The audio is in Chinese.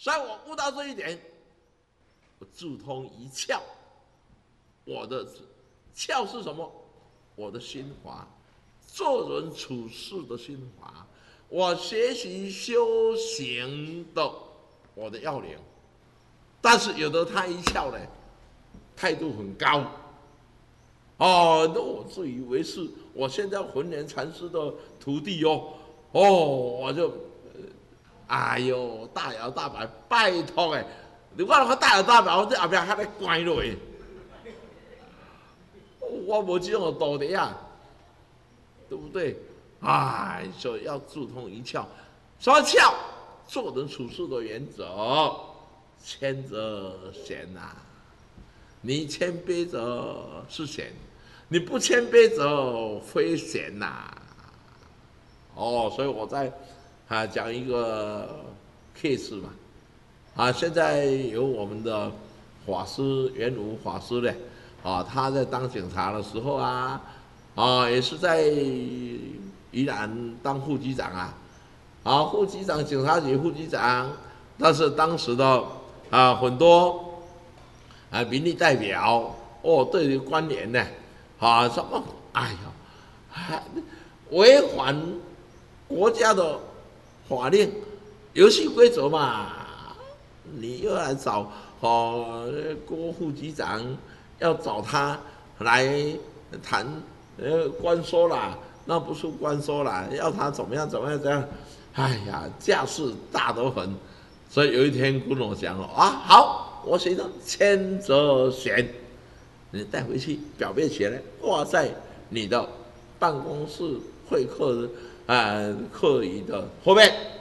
所以我悟到这一点，我自通一窍。我的窍是什么？我的心法，做人处事的心法，我学习修行的我的要领。但是有的他一窍呢，态度很高，那我自以为是，我现在浑然禅师的徒弟我就，哎呦，大摇大摆，拜托你看我大摇大摆，我这后边还在关落去。我没这种道理啊，对不对？所以要自通一窍。什么窍？做人处事的原则，谦则贤呐。你谦卑者是贤，你不谦卑者非贤呐。所以我在讲一个 case 嘛，现在有我们的法师元武法师呢。他在当警察的时候也是在宜兰当副局长副局长，警察局副局长。但是当时的很多民意代表对于官员呢什么违反国家的法令游戏规则嘛，你又来找郭副局长。要找他来谈关说啦，那不是关说啦，要他怎么样怎么样这样，架势大得很。所以有一天跟我讲好，我写的谦则贤，你带回去裱背起来，挂在你的办公室会客课椅的后面。